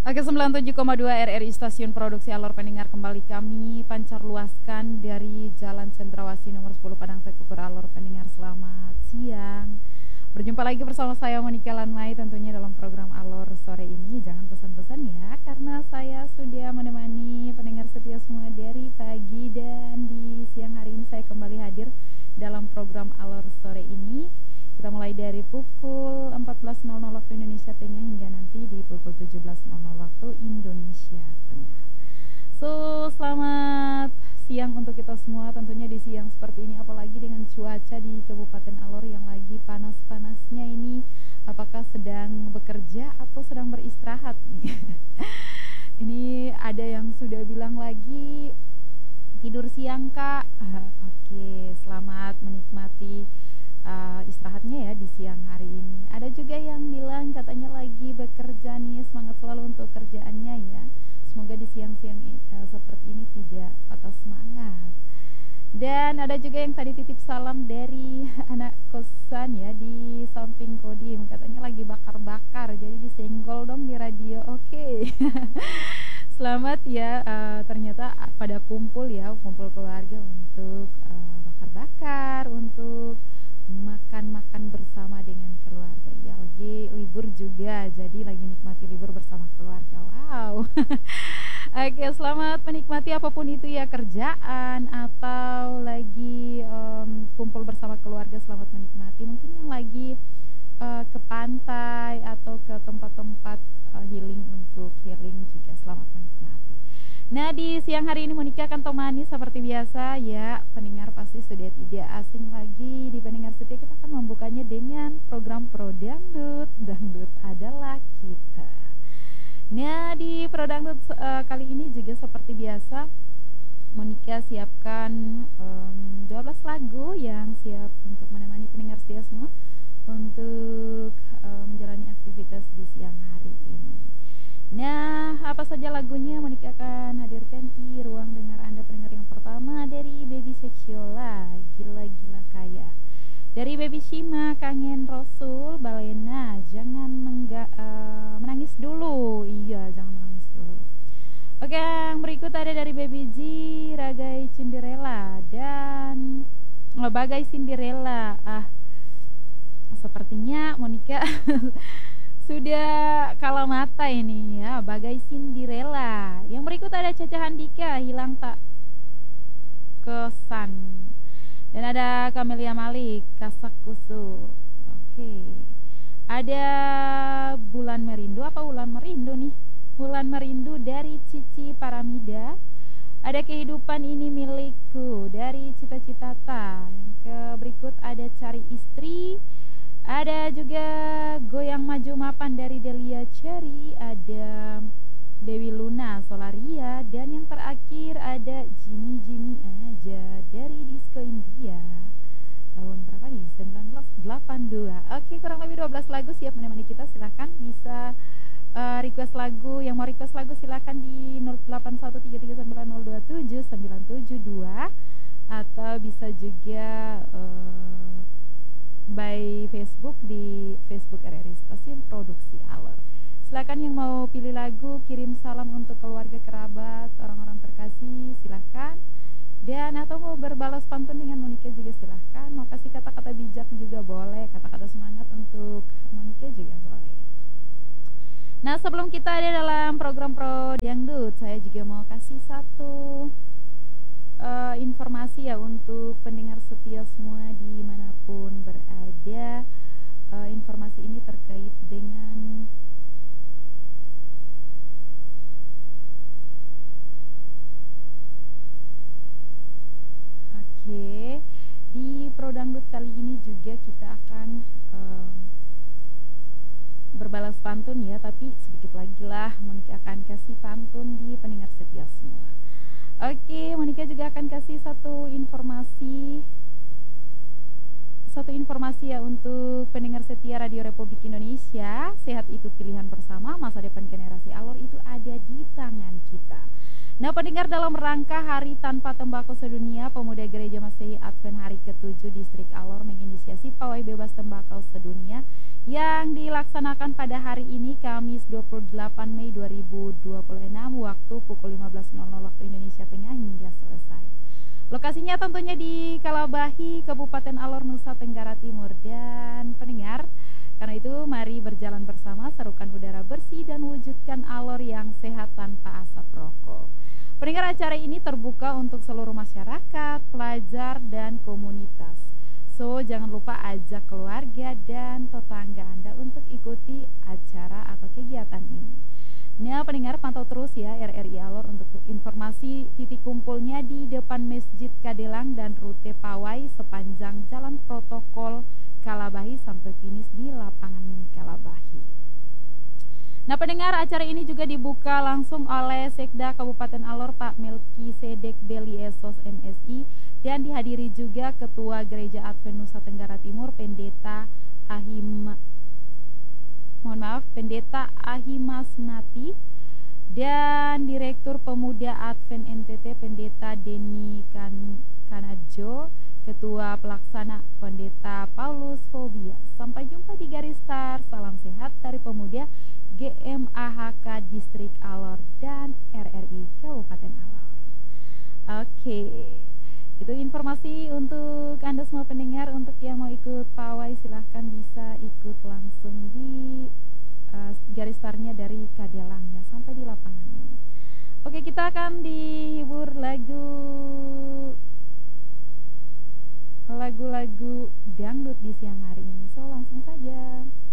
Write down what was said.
Oke, 97,2 RRI Stasiun Produksi Alor pendengar, kembali kami pancar luaskan dari Jalan Cendrawasih nomor 10 Padang Tekukur. Alor pendengar, selamat siang. Berjumpa lagi bersama saya Monika Lanmai tentunya dalam program Alor sore ini. Jangan pesan-pesan ya, karena saya sudah menemani pendengar setia semua dari pagi, dan di siang hari ini saya kembali hadir dalam program Alor sore ini. Kita mulai dari pukul 14.00 waktu Indonesia Tengah hingga nanti di pukul 17.00 waktu Indonesia Tengah. So, selamat siang untuk kita semua tentunya di siang seperti ini, apalagi dengan cuaca di Kabupaten Alor yang lagi panas-panasnya ini. Apakah sedang bekerja atau sedang beristirahat nih? Ini ada yang sudah bilang lagi tidur siang, Kak. Oke, selamat menikmati istirahatnya ya di siang hari ini. Ada juga yang bilang katanya lagi bekerja nih, semangat selalu untuk kerjaannya ya. Semoga di siang-siang seperti ini tidak patah semangat. Dan ada juga yang tadi titip salam dari anak kosan ya di samping Kodim, katanya lagi bakar-bakar, jadi disenggol dong di radio. Oke. Selamat ya, ternyata pada kumpul ya, kumpul keluarga untuk bakar-bakar, untuk makan-makan bersama dengan keluarga. Ya, lagi libur juga, jadi lagi nikmati libur bersama keluarga. Wow. Oke, selamat menikmati apapun itu ya, kerjaan atau lagi kumpul bersama keluarga. Selamat menikmati. Mungkin yang lagi ke pantai atau ke tempat-tempat healing, untuk healing juga selamat menikmati. Nah, di siang hari ini Monika akan temani seperti biasa ya. Pendengar pasti sudah tidak asing lagi di pendengar setia. Kita akan membukanya dengan program Pro Dangdut. Dangdut adalah kita. Nah, di Pro Dangdut kali ini juga seperti biasa Monika siapkan 12 lagu yang siap untuk menemani pendengar setia semua untuk menjalani aktivitas di siang hari ini. Nah, apa saja lagunya Monika akan hadirkan di ruang dengar Anda pendengar. Yang pertama dari Baby Seksiola, Gila-Gila Kaya. Dari Baby Shima, Kangen Rasul. Balena, Jangan menangis dulu. Iya, jangan menangis dulu. Oke, yang berikut ada dari Baby G, Ragai Cinderella. Dan Bagai Cinderella. Sepertinya Monika sudah kalah mata ini ya, Bagai Cinderella. Yang berikut ada Caca Handika, Hilang Tak Kesan. Dan ada Camelia Malik, Kasak Kusuk. Oke. Ada Bulan Merindu, apa Bulan Merindu nih? Bulan Merindu dari Cici Paramida. Ada Kehidupan Ini Milikku dari Cita Citata. Yang berikut ada Cari Istri. Ada juga Goyang Maju Mapan dari Delia Cherry. Ada Dewi Luna, Solaria. Dan yang terakhir ada Jimmy Jimmy Aja dari Disco India. Tahun berapa nih? 1982. Oke, kurang lebih 12 lagu siap menemani kita. Silahkan bisa request lagu. Yang mau request lagu silahkan di 081339027972, atau bisa juga by Facebook di Facebook RRI Stasiun Produksi Alor. Silakan yang mau pilih lagu, kirim salam untuk keluarga, kerabat, orang-orang terkasih, silakan. Dan atau mau berbalas pantun dengan Monika juga silahkan. Mau kasih kata-kata bijak juga boleh, kata-kata semangat untuk Monika juga boleh. Nah, sebelum kita ada dalam program Pro Dangdut, saya juga mau kasih satu informasi ya untuk pendengar setia semua dimanapun berada. Informasi ini terkait dengan di Pro Dangdut kali ini juga kita akan berbalas pantun ya, tapi sedikit lagi lah Monika akan kasih pantun di pendengar setia semua. Oke, Monika juga akan kasih satu informasi ya untuk pendengar setia Radio Republik Indonesia. Sehat itu pilihan bersama, masa depan generasi Alor itu ada di tangan kita. Nah, pendengar, dalam rangka Hari Tanpa Tembakau Sedunia, Pemuda Gereja Masehi Advent Hari ke-7 Distrik Alor menginisiasi pawai bebas tembakau sedunia yang dilaksanakan pada hari ini Kamis 28 Mei 2026 waktu pukul 15.00 waktu Indonesia Tengah hingga selesai. Lokasinya tentunya di Kalabahi, Kabupaten Alor, Nusa Tenggara Timur. Dan pendengar, karena itu mari berjalan bersama, serukan udara bersih dan wujudkan Alor yang sehat tanpa asap rokok. Pendengar, acara ini terbuka untuk seluruh masyarakat, pelajar, dan komunitas. So, jangan lupa ajak keluarga dan tetangga Anda untuk ikuti acara atau kegiatan ini. Nah, pendengar, pantau terus ya RRI Alor untuk informasi titik kumpulnya di depan Masjid Kadelang dan rute pawai sepanjang Jalan Protokol Kalabahi sampai finish di lapangan mini Kalabahi. Nah, pendengar, acara ini juga dibuka langsung oleh Sekda Kabupaten Alor Pak Melkisedek Beliesos MSI dan dihadiri juga Ketua Gereja Advent Nusa Tenggara Timur Pendeta Pendeta Ahimasnati dan Direktur Pemuda Advent NTT Pendeta Denny Kanajo, Ketua Pelaksana Pendeta Paulus Fobia. Sampai jumpa di garis start. Salam sehat dari Pemuda GMAHK Distrik Alor dan RRI Kabupaten Alor. Oke, itu informasi untuk Anda semua pendengar. Untuk yang mau ikut pawai silahkan bisa ikut langsung di garis startnya dari Kadelang ya, sampai di lapangan ini. Oke, kita akan dihibur lagu-lagu dangdut di siang hari ini. So, langsung saja.